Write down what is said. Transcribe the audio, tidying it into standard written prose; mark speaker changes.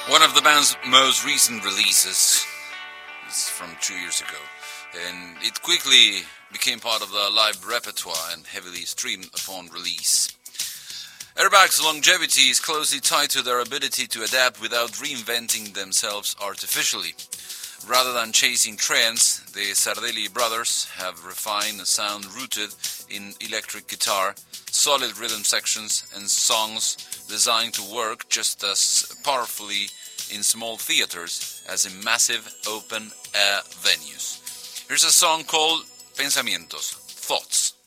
Speaker 1: One of the band's most recent releases is from 2 years ago, and it quickly became part of the live repertoire and heavily streamed upon release. Airbag's longevity is closely tied to their ability to adapt without reinventing themselves artificially. Rather than chasing trends, the Sardelli brothers have refined a sound rooted in electric guitar, solid rhythm sections, and songs designed to work just as powerfully in small theaters as in massive open-air venues. Here's a song called Pensamientos, Thoughts.